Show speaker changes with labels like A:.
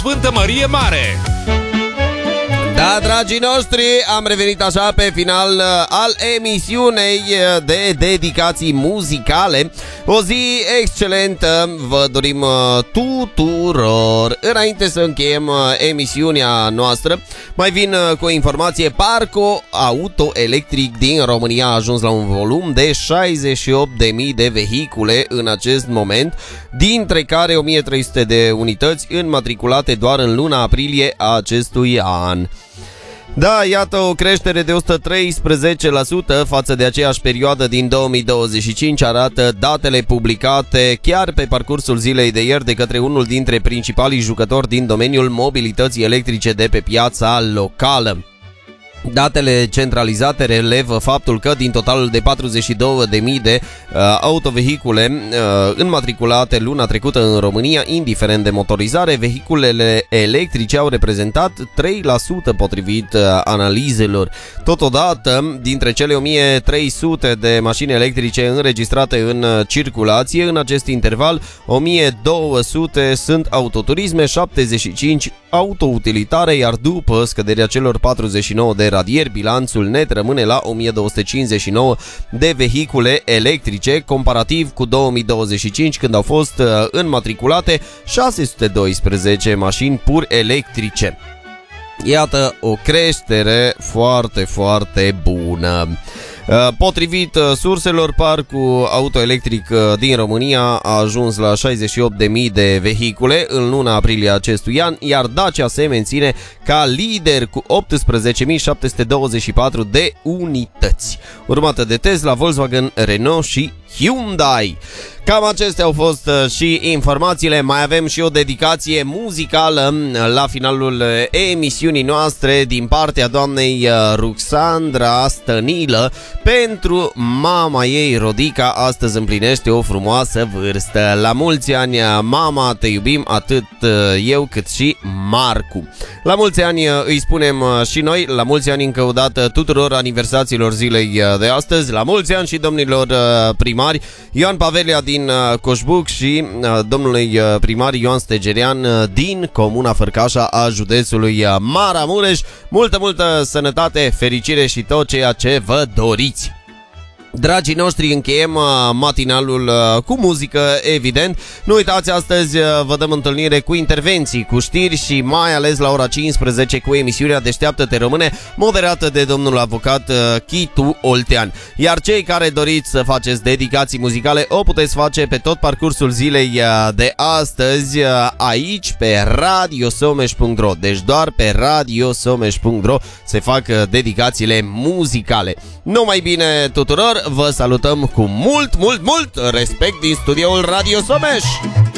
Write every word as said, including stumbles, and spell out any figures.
A: Sfântă Mărie Mare.
B: Da, dragii noștri, am revenit așa pe final al emisiunei de dedicații muzicale. O zi excelentă vă dorim tuturor. Înainte să încheiem emisiunea noastră, mai vin cu o informație. Parco auto electric din România a ajuns la un volum de șaizeci și opt de mii de vehicule în acest moment, dintre care o mie trei sute de unități înmatriculate doar în luna aprilie a acestui an. Da, iată o creștere de o sută treisprezece la sută față de aceeași perioadă din două mii douăzeci și cinci, arată datele publicate chiar pe parcursul zilei de ieri de către unul dintre principalii jucători din domeniul mobilității electrice de pe piața locală. Datele centralizate relevă faptul că din totalul de patruzeci și două de mii de uh, autovehicule uh, înmatriculate luna trecută în România, indiferent de motorizare, vehiculele electrice au reprezentat trei la sută potrivit uh, analizelor. Totodată, dintre cele o mie trei sute de mașini electrice înregistrate în uh, circulație, în acest interval, o mie două sute sunt autoturisme, șaptezeci și cinci autoutilitare, iar după scăderea celor patruzeci și nouă de radieri, bilanțul net rămâne la o mie două sute cincizeci și nouă de vehicule electrice, comparativ cu două mii douăzeci și cinci, când au fost uh, înmatriculate șase sute doisprezece mașini pur electrice. Iată o creștere foarte, foarte bună. Potrivit surselor, parcul autoelectric din România a ajuns la șaizeci și opt de mii de vehicule în luna aprilie acestui an, iar Dacia se menține ca lider cu optsprezece mii șapte sute douăzeci și patru de unități, urmată de Tesla, Volkswagen, Renault și Hyundai. Cam acestea au fost și informațiile. Mai avem și o dedicație muzicală la finalul emisiunii noastre din partea doamnei Ruxandra Stănilă. Pentru mama ei, Rodica, astăzi împlinește o frumoasă vârstă. La mulți ani, mama, te iubim atât eu cât și Marcu. La mulți ani îi spunem și noi, la mulți ani încă o dată tuturor aniversațiilor zilei de astăzi. La mulți ani și domnilor primari Ioan Pavelia din Coșbuc și domnului primar Ioan Stegerian din comuna Fărcașa a județului Maramureș. Multă, multă sănătate, fericire și tot ceea ce vă doriți. Dragii noștri, încheiem matinalul cu muzică, evident. Nu uitați, astăzi vă dăm întâlnire cu intervenții, cu știri și mai ales la ora cincisprezece cu emisiunea Deșteaptă-te Române, moderată de domnul avocat Chitu Oltean. Iar cei care doriți să faceți dedicații muzicale o puteți face pe tot parcursul zilei de astăzi aici pe radio someș punct ro. Deci doar pe radio someș punct ro se fac dedicațiile muzicale. Numai bine tuturor! Vă salutăm cu mult, mult, mult respect din studioul Radio Someș!